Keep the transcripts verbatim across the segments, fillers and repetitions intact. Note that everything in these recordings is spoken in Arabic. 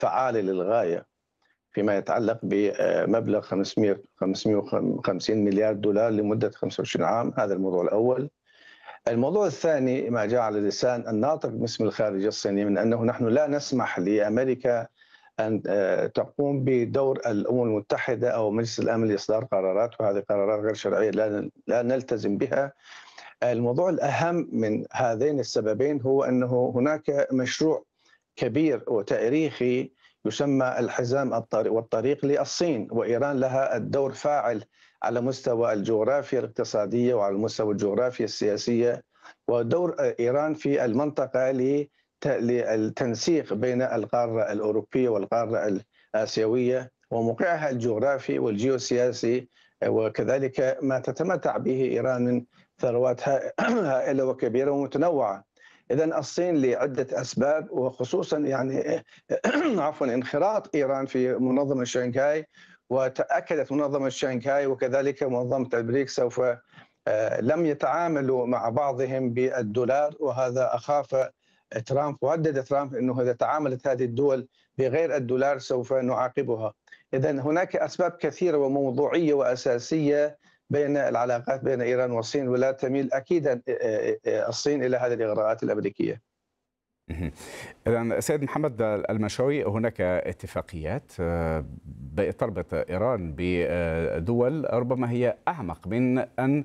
فعالة للغاية فيما يتعلق بمبلغ خمسمئة خمسمئة وخمسين مليار دولار لمدة خمسة وعشرين عام. هذا الموضوع الأول. الموضوع الثاني ما جاء على لسان الناطق باسم الخارجية الصينية من أنه نحن لا نسمح لأمريكا أن تقوم بدور الأمم المتحدة أو مجلس الأمن لإصدار قرارات، وهذه قرارات غير شرعية لا لا نلتزم بها. الموضوع الأهم من هذين السببين هو أنه هناك مشروع كبير وتاريخي يسمى الحزام الطريق والطريق للصين، وإيران لها الدور فاعل على مستوى الجغرافيا الاقتصادية وعلى مستوى الجغرافيا السياسية، ودور إيران في المنطقة للتنسيق بين القارة الأوروبية والقارة الآسيوية، وموقعها الجغرافي والجيوسياسي، وكذلك ما تتمتع به إيران من ثروات هائلة وكبيرة ومتنوعة. إذن الصين لعدة أسباب، وخصوصا يعني عفوا انخراط إيران في منظمة شنغهاي، وتأكدت منظمة شنغهاي وكذلك منظمة البريكس سوف لم يتعاملوا مع بعضهم بالدولار، وهذا أخاف ترامب وهدد ترامب أنه إذا تعاملت هذه الدول بغير الدولار سوف نعاقبها. إذن هناك أسباب كثيرة وموضوعية وأساسية بين العلاقات بين إيران والصين، ولا تميل أكيدا الصين إلى هذه الإغراءات الأمريكية. إذن سيد محمد المشاوي، هناك اتفاقيات تربط إيران بدول ربما هي أعمق من أن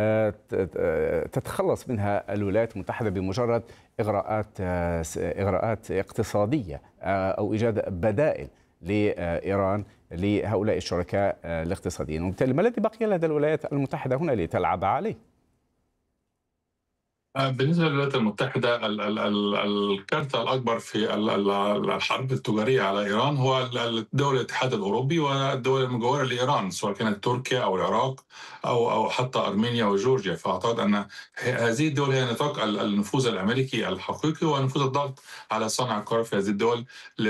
تتخلص منها الولايات المتحدة بمجرد إغراءات إغراءات اقتصادية أو إيجاد بدائل لإيران لهؤلاء الشركاء الاقتصاديين، وبالتالي ما الذي بقي لدى الولايات المتحدة هنا لتلعب عليه؟ بالنسبة للولايات المتحدة الكارثة الأكبر في الحرب التجارية على إيران هو دول الاتحاد الأوروبي والدول المجاورة لإيران، سواء كانت تركيا أو العراق أو أو حتى أرمينيا وجورجيا. فأعتقد أن هذه الدول هي نطاق النفوذ الأمريكي الحقيقي ونفوذ الضغط على صانع القرار في هذه الدول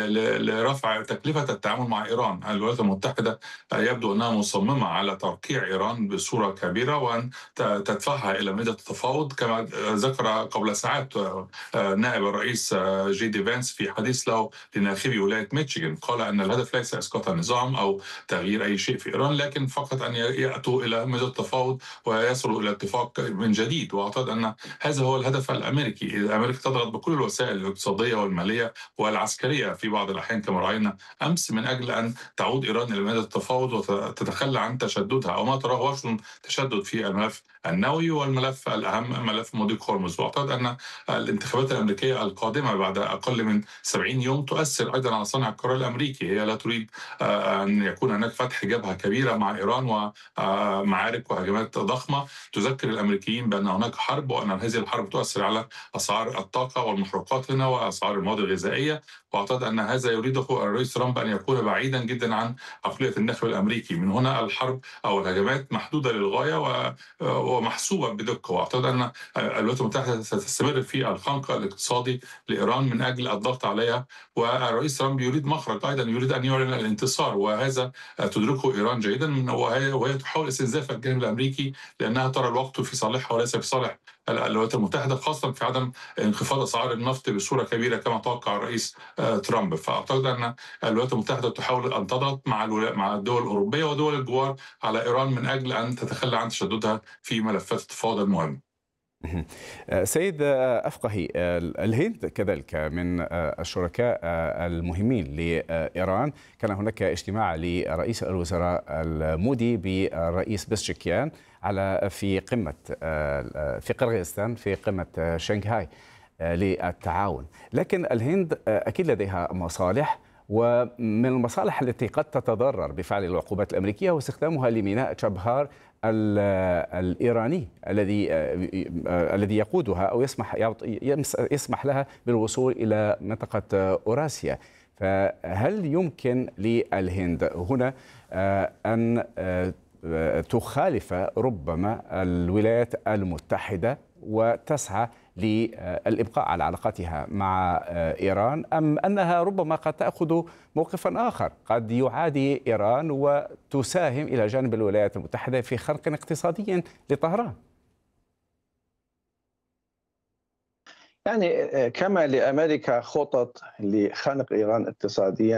لرفع تكلفة التعامل مع إيران. الولايات المتحدة يبدو أنها مصممة على ترقيع إيران بصورة كبيرة وأن تدفعها إلى ميدان التفاوض، كما ذكر قبل ساعات نائب الرئيس جي دي فانس في حديث له لناخبي ولاية ميشيغان، قال أن الهدف ليس إسقاط النظام أو تغيير أي شيء في إيران، لكن فقط أن يأتوا إلى ميدان التفاوض ويصلوا إلى اتفاق من جديد. وأعتقد أن هذا هو الهدف الأمريكي. إذا أمريكا تضغط بكل الوسائل الاقتصادية والمالية والعسكرية في بعض الأحيان كما رأينا أمس من أجل أن تعود إيران إلى ميدان التفاوض وتتخلى عن تشددها أو ما تراه واشنطن تشدد في الملف النووي والملف الأهم ملف مضيق هرمز. واعتقد ان الانتخابات الامريكيه القادمه بعد اقل من سبعين يوم تؤثر ايضا على صانع القرار الامريكي. هي لا تريد ان يكون هناك فتح جبهه كبيره مع ايران ومعارك وهجمات ضخمه تذكر الامريكيين بان هناك حرب، وان هذه الحرب تؤثر على اسعار الطاقه والمحروقات هنا واسعار المواد الغذائيه. واعتقد ان هذا يريده الرئيس ترامب ان يكون بعيدا جدا عن عقليه الناخب الامريكي. من هنا الحرب او الهجمات محدوده للغايه ومحسوبه بدقه. واعتقد ان الولايات المتحدة ستستمر في الخنق الاقتصادي لإيران من أجل الضغط عليها، والرئيس ترامب يريد مخرج أيضا، يريد أن يعلن الانتصار، وهذا تدركه إيران جيدا، وهي, وهي تحاول استنزاف الجانب الأمريكي لأنها ترى الوقت في صالحها وليس في صالح الولايات المتحدة، خاصة في عدم انخفاض أسعار النفط بصورة كبيرة كما توقع الرئيس ترامب. فأعتقد أن الولايات المتحدة تحاول أن تضغط مع مع الدول الأوروبية ودول الجوار على إيران من أجل أن تتخلى عن تشددها في ملفات التفاوض المهمة. سيد أفقهي، الهند كذلك من الشركاء المهمين لإيران. كان هناك اجتماع لرئيس الوزراء المودي بالرئيس بزشكيان على في قمة في قرغيزستان في قمة شنغهاي للتعاون، لكن الهند أكيد لديها مصالح، ومن المصالح التي قد تتضرر بفعل العقوبات الأمريكية واستخدامها لميناء تشابهار الإيراني الذي الذي يقودها أو يسمح يسمح لها بالوصول إلى منطقة أوراسيا. فهل يمكن للهند هنا أن تخالف ربما الولايات المتحدة وتسعى للإبقاء على علاقاتها مع إيران، أم أنها ربما قد تأخذ موقفا آخر قد يعادي إيران وتساهم إلى جانب الولايات المتحدة في خنق اقتصادي لطهران؟ يعني كما لأمريكا خطط لخنق إيران اقتصاديا،